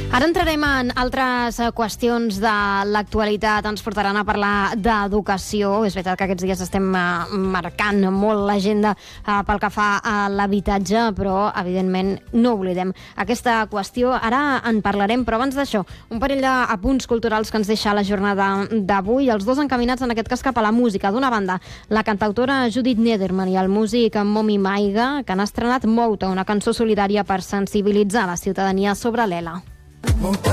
Ara entrarem en altres qüestions de l'actualitat. Ens portaran a parlar d'educació. És veritat que aquests dies estem marcant molt l'agenda pel que fa a l'habitatge, però evidentment no oblidem aquesta qüestió. Ara en parlarem, però abans d'això, un parell d'apunts culturals que ens deixa la jornada d'avui, els dos encaminats en aquest cas cap a la música. D'una banda, la cantautora Judith Nederman i el músic Momi Maiga, que han estrenat Mouta, una cançó solidària per sensibilitzar la ciutadania sobre l'ELA.